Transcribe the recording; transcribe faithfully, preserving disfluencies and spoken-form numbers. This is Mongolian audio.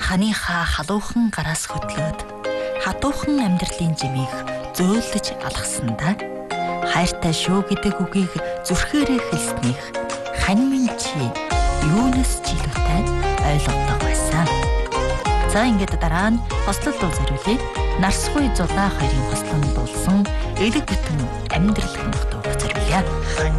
Таныхаа халуухан гараас хөдлөөд хатуухан амьдралын жимийг зөөлөж алгасандаа хайртай шүү гэдэг үгийг зүрхээрээ хэлснийх хань минь чи юунаас ч илүүтэй ойлгодог байсан. За ингээд дараа нь хослол дуу зориулъя. Нарсгүй зулаа хоёрын хослон дуулсан элэг бүтэн амьдрал хэмэх дууг зориулъя.